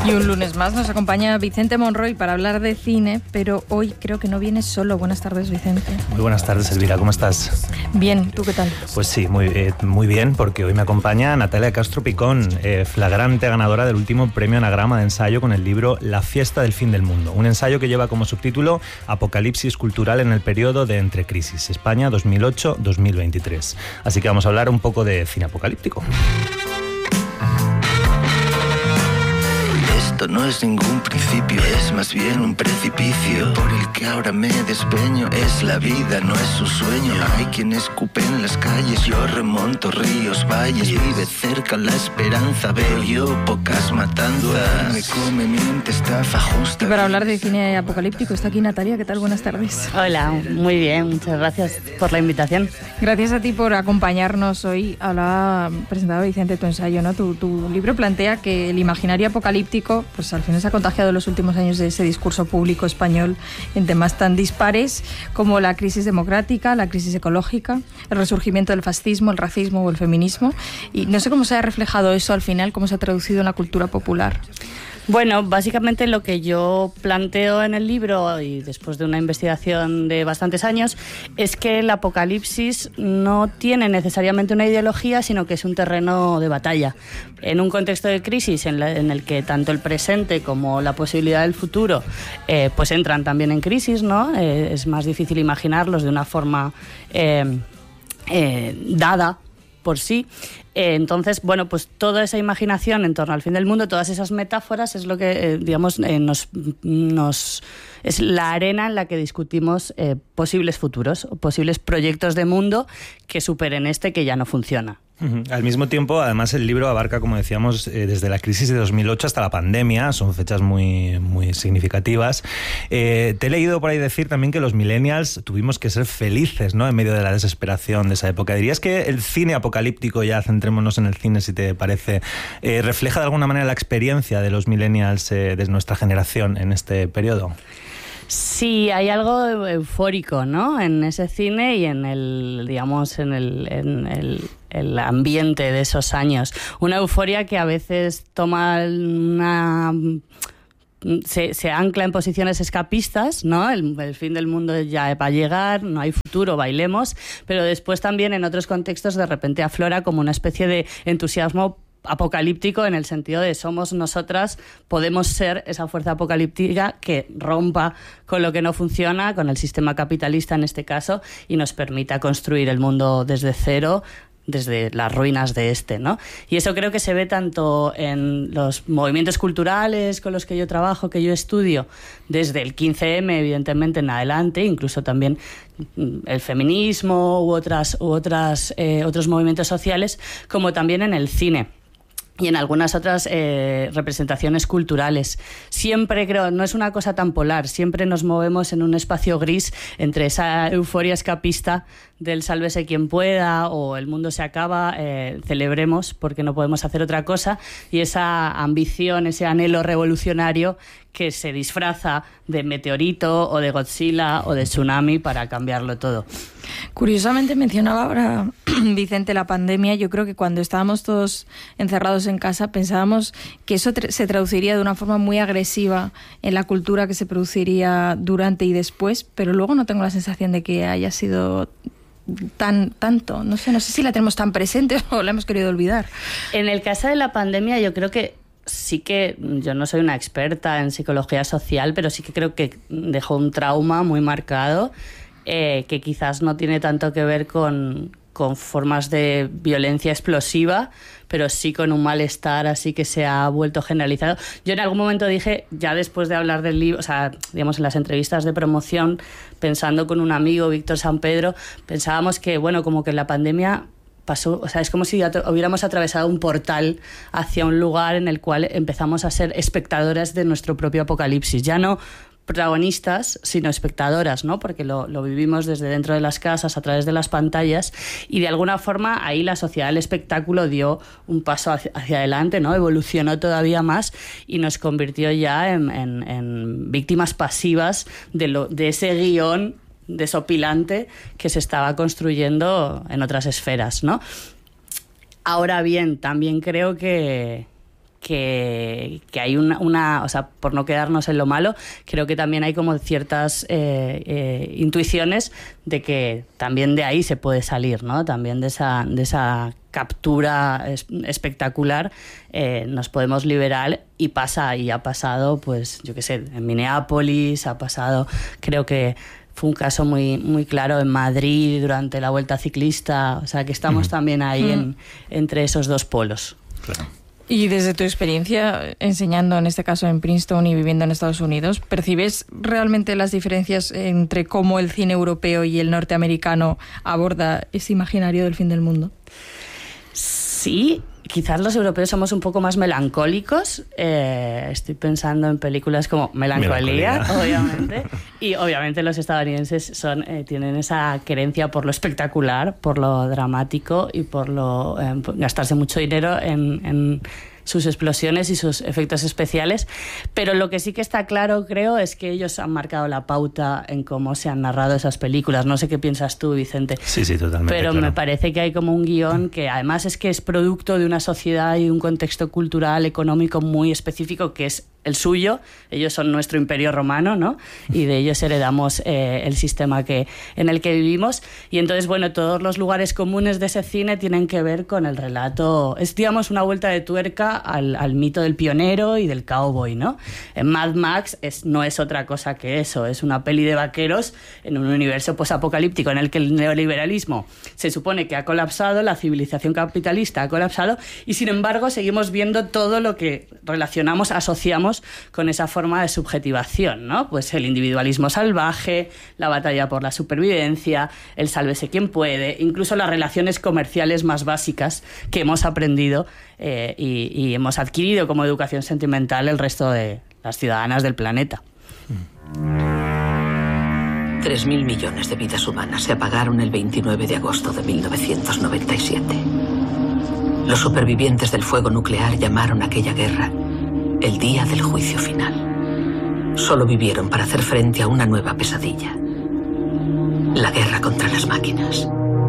Y un lunes más nos acompaña Vicente Monroy para hablar de cine, pero hoy creo que no vienes solo. Buenas tardes, Vicente. Muy buenas tardes, Elvira, ¿cómo estás? Bien, ¿tú qué tal? Pues sí, muy bien, porque hoy me acompaña Natalia Castro Picón, flagrante ganadora del último premio Anagrama de ensayo con el libro La fiesta del fin del mundo, un ensayo que lleva como subtítulo Apocalipsis cultural en el periodo de entrecrisis, España 2008-2023. Así que vamos a hablar un poco de cine apocalíptico. Esto no es ningún principio, es más bien un precipicio por el que ahora me despeño. Es la vida, no es su sueño. Hay quien escupe en las calles, yo remonto ríos, valles. Vive cerca la esperanza, veo yo pocas matanzas. Me come mente estafa justa. Y para hablar de cine apocalíptico está aquí Natalia, ¿qué tal? Buenas tardes. Hola, muy bien, muchas gracias por la invitación. Gracias a ti por acompañarnos hoy. Presentaba Vicente tu ensayo, ¿no? Tu libro plantea que el imaginario apocalíptico pues al final se ha contagiado en los últimos años de ese discurso público español en temas tan dispares como la crisis democrática, la crisis ecológica, el resurgimiento del fascismo, el racismo o el feminismo. Y no sé cómo se ha reflejado eso al final, cómo se ha traducido en la cultura popular. Bueno, básicamente lo que yo planteo en el libro, y después de una investigación de bastantes años, es que el apocalipsis no tiene necesariamente una ideología, sino que es un terreno de batalla. En un contexto de crisis en el que tanto el presente como la posibilidad del futuro pues entran también en crisis, ¿no? Es más difícil imaginarlos de una forma dada por sí. Entonces, bueno, pues toda esa imaginación en torno al fin del mundo, todas esas metáforas es lo que, es la arena en la que discutimos posibles futuros, posibles proyectos de mundo que superen este que ya no funciona. Al mismo tiempo, además, el libro abarca, como decíamos, desde la crisis de 2008 hasta la pandemia. Son fechas muy, muy significativas. Te he leído por ahí decir también que los millennials tuvimos que ser felices, ¿no?, en medio de la desesperación de esa época. ¿Dirías que el cine apocalíptico, ya centrémonos en el cine si te parece, refleja de alguna manera la experiencia de los millennials de nuestra generación en este periodo? Sí, hay algo eufórico, ¿no?, en ese cine y en el, digamos, en el ambiente de esos años. Una euforia que a veces toma se ancla en posiciones escapistas, ¿no? El fin del mundo ya va a llegar, no hay futuro, bailemos, pero después también en otros contextos de repente aflora como una especie de entusiasmo apocalíptico, en el sentido de somos nosotras, podemos ser esa fuerza apocalíptica que rompa con lo que no funciona, con el sistema capitalista en este caso, y nos permita construir el mundo desde cero, desde las ruinas de este, ¿no? Y eso creo que se ve tanto en los movimientos culturales con los que yo trabajo, que yo estudio, desde el 15M, evidentemente, en adelante, incluso también el feminismo u otros movimientos sociales, como también en el cine y en algunas otras representaciones culturales. Siempre creo, no es una cosa tan polar, siempre nos movemos en un espacio gris entre esa euforia escapista del sálvese quien pueda o el mundo se acaba, celebremos porque no podemos hacer otra cosa, y esa ambición, ese anhelo revolucionario que se disfraza de meteorito o de Godzilla o de tsunami para cambiarlo todo. Curiosamente mencionaba ahora Vicente la pandemia. Yo creo que cuando estábamos todos encerrados en casa pensábamos que eso se traduciría de una forma muy agresiva en la cultura que se produciría durante y después, pero luego no tengo la sensación de que haya sido tanto. No sé si la tenemos tan presente o la hemos querido olvidar. En el caso de la pandemia yo creo que sí, que yo no soy una experta en psicología social, pero sí que creo que dejó un trauma muy marcado, que quizás no tiene tanto que ver con formas de violencia explosiva, pero sí con un malestar así que se ha vuelto generalizado. Yo en algún momento dije, ya después de hablar del libro, o sea, digamos en las entrevistas de promoción, pensando con un amigo, Víctor San Pedro, pensábamos que, bueno, como que la pandemia pasó, o sea, es como si hubiéramos atravesado un portal hacia un lugar en el cual empezamos a ser espectadoras de nuestro propio apocalipsis. Ya no protagonistas, sino espectadoras, ¿no? Porque lo vivimos desde dentro de las casas, a través de las pantallas, y de alguna forma ahí la sociedad del espectáculo dio un paso hacia adelante, ¿no? Evolucionó todavía más y nos convirtió ya en víctimas pasivas de ese guión desopilante que se estaba construyendo en otras esferas, ¿no? Ahora bien, también creo que que hay una, o sea, por no quedarnos en lo malo, creo que también hay como ciertas intuiciones de que también de ahí se puede salir, ¿no? También de esa captura espectacular nos podemos liberar, y ha pasado, pues yo qué sé, en Minneapolis, ha pasado, creo que fue un caso muy, muy claro en Madrid durante la Vuelta Ciclista, o sea que estamos también ahí entre esos dos polos. Claro. Y desde tu experiencia enseñando, en este caso en Princeton y viviendo en Estados Unidos, ¿percibes realmente las diferencias entre cómo el cine europeo y el norteamericano aborda ese imaginario del fin del mundo? Sí, quizás los europeos somos un poco más melancólicos. Estoy pensando en películas como Melancolía. Obviamente. Y obviamente los estadounidenses tienen esa querencia por lo espectacular, por lo dramático y por lo gastarse mucho dinero en sus explosiones y sus efectos especiales, pero lo que sí que está claro, creo, es que ellos han marcado la pauta en cómo se han narrado esas películas. No sé qué piensas tú, Vicente. Sí, totalmente. Pero claro. Me parece que hay como un guión que además es que es producto de una sociedad y un contexto cultural, económico muy específico, que es el suyo. Ellos son nuestro imperio romano, ¿no? Y de ellos heredamos el sistema en el que vivimos. Y entonces, bueno, todos los lugares comunes de ese cine tienen que ver con el relato. Es, digamos, una vuelta de tuerca al mito del pionero y del cowboy, ¿no? En Mad Max no es otra cosa que eso. Es una peli de vaqueros en un universo posapocalíptico en el que el neoliberalismo se supone que ha colapsado, la civilización capitalista ha colapsado, y sin embargo seguimos viendo todo lo que asociamos con esa forma de subjetivación, ¿no? Pues el individualismo salvaje, la batalla por la supervivencia, el sálvese quien puede, incluso las relaciones comerciales más básicas que hemos aprendido y hemos adquirido como educación sentimental el resto de las ciudadanas del planeta. 3.000 millones de vidas humanas se apagaron el 29 de agosto de 1997. Los supervivientes del fuego nuclear llamaron a aquella guerra el día del juicio final. Solo vivieron para hacer frente a una nueva pesadilla: la guerra contra las máquinas.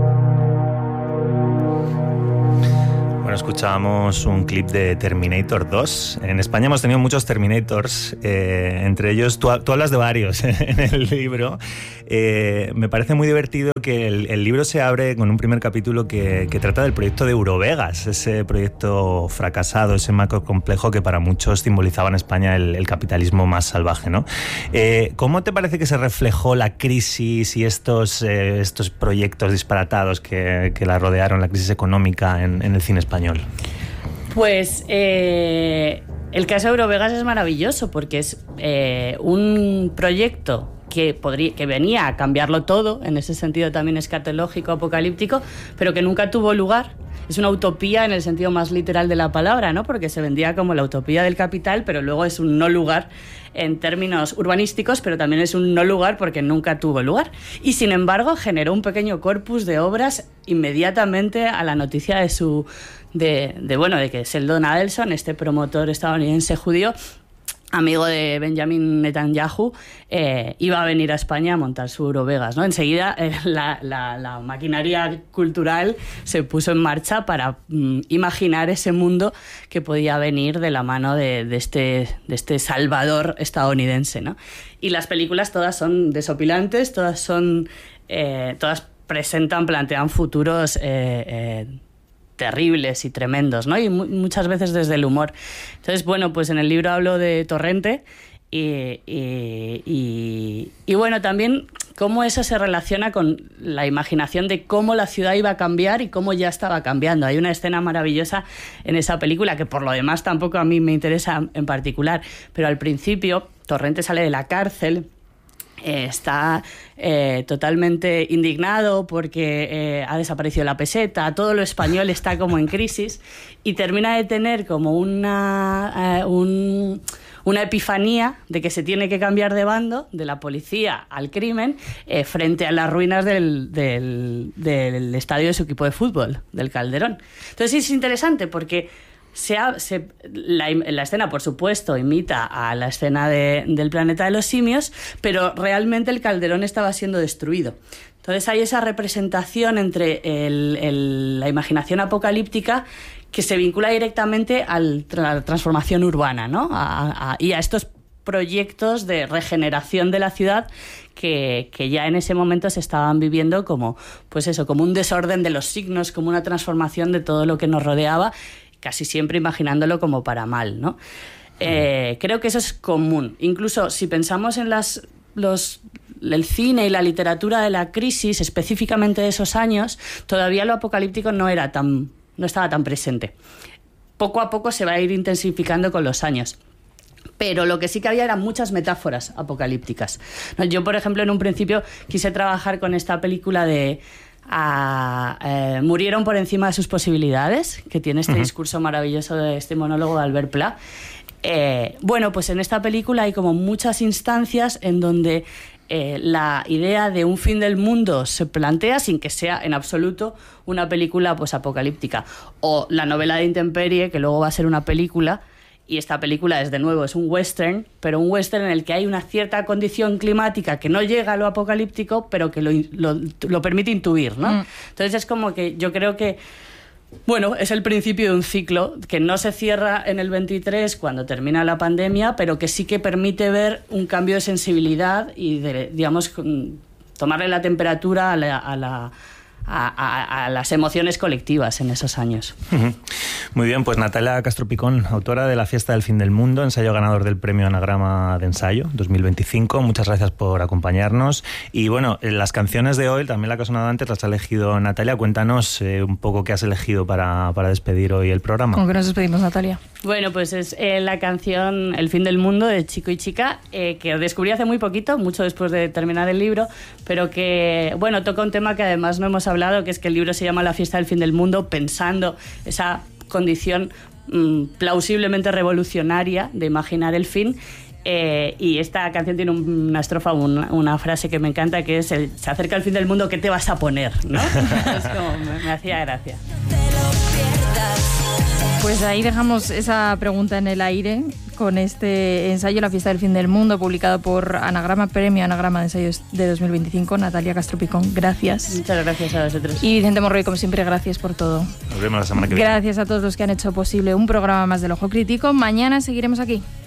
Bueno, escuchábamos un clip de Terminator 2. En España hemos tenido muchos Terminators, entre ellos tú hablas de varios en el libro. Me parece muy divertido que el libro se abre con un primer capítulo que trata del proyecto de Eurovegas, ese proyecto fracasado, ese macrocomplejo que para muchos simbolizaba en España el capitalismo más salvaje, ¿no? ¿Cómo te parece que se reflejó la crisis y estos proyectos disparatados que la rodearon, la crisis económica en el cine español? Pues el caso de Eurovegas es maravilloso porque es un proyecto que venía a cambiarlo todo, en ese sentido también escatológico, apocalíptico, pero que nunca tuvo lugar. Es una utopía en el sentido más literal de la palabra, ¿no? Porque se vendía como la utopía del capital, pero luego es un no lugar en términos urbanísticos, pero también es un no lugar porque nunca tuvo lugar. Y sin embargo generó un pequeño corpus de obras inmediatamente a la noticia de que Sheldon Adelson, este promotor estadounidense judío, amigo de Benjamin Netanyahu, iba a venir a España a montar su Eurovegas, ¿no? Enseguida la maquinaria cultural se puso en marcha para imaginar ese mundo que podía venir de la mano de este salvador estadounidense, ¿no? Y las películas todas son desopilantes, todas plantean futuros terribles y tremendos, ¿no? Y muchas veces desde el humor. Entonces, bueno, pues en el libro hablo de Torrente y bueno, también cómo eso se relaciona con la imaginación de cómo la ciudad iba a cambiar y cómo ya estaba cambiando. Hay una escena maravillosa en esa película que por lo demás tampoco a mí me interesa en particular, pero al principio Torrente sale de la cárcel. Está totalmente indignado porque ha desaparecido la peseta, todo lo español está como en crisis, y termina de tener como una epifanía de que se tiene que cambiar de bando, de la policía al crimen, frente a las ruinas del estadio de su equipo de fútbol, del Calderón. Entonces es interesante porque la escena, por supuesto, imita a la escena del planeta de los simios, pero realmente el Calderón estaba siendo destruido. Entonces hay esa representación entre la imaginación apocalíptica que se vincula directamente a la transformación urbana, ¿no? Y a estos proyectos de regeneración de la ciudad que ya en ese momento se estaban viviendo como, pues eso, como un desorden de los signos, como una transformación de todo lo que nos rodeaba, casi siempre imaginándolo como para mal, ¿no? Creo que eso es común. Incluso si pensamos en el cine y la literatura de la crisis, específicamente de esos años, todavía lo apocalíptico no estaba tan presente. Poco a poco se va a ir intensificando con los años. Pero lo que sí que había eran muchas metáforas apocalípticas. Yo, por ejemplo, en un principio quise trabajar con esta película de Murieron por encima de sus posibilidades, que tiene este discurso maravilloso de este monólogo de Albert Pla. Bueno, pues en esta película hay como muchas instancias en donde la idea de un fin del mundo se plantea sin que sea en absoluto una película pues apocalíptica. O la novela de Intemperie, que luego va a ser una película, y esta película es un western, pero un western en el que hay una cierta condición climática que no llega a lo apocalíptico, pero que lo permite intuir, ¿no? Entonces es como que yo creo que, bueno, es el principio de un ciclo que no se cierra en el 23 cuando termina la pandemia, pero que sí que permite ver un cambio de sensibilidad y de, digamos, tomarle la temperatura a las emociones colectivas en esos años. Muy bien, pues Natalia Castro Picón, autora de La fiesta del fin del mundo, ensayo ganador del premio Anagrama de Ensayo 2025. Muchas gracias por acompañarnos. Y bueno, las canciones de hoy, también la que ha sonado antes, las ha elegido Natalia. Cuéntanos un poco qué has elegido para despedir hoy el programa. ¿Cómo que nos despedimos, Natalia? Bueno, pues es la canción El fin del mundo de Chico y Chica, que descubrí hace muy poquito, mucho después de terminar el libro, pero que, bueno, toca un tema que además no hemos hablado, que es que el libro se llama La fiesta del fin del mundo, pensando esa condición plausiblemente revolucionaria de imaginar el fin. Y esta canción tiene una estrofa, una frase que me encanta, que es se acerca el fin del mundo, ¿qué te vas a poner? ¿No? Es como, me hacía gracia. Pues ahí dejamos esa pregunta en el aire con este ensayo La fiesta del fin del mundo, publicado por Anagrama, premio Anagrama de Ensayos de 2025. Natalia Castro Picón, gracias. Muchas gracias a vosotros. Y Vicente Monroy, como siempre, gracias por todo. Nos vemos la semana que viene. Gracias a todos los que han hecho posible un programa más del Ojo Crítico. Mañana seguiremos aquí.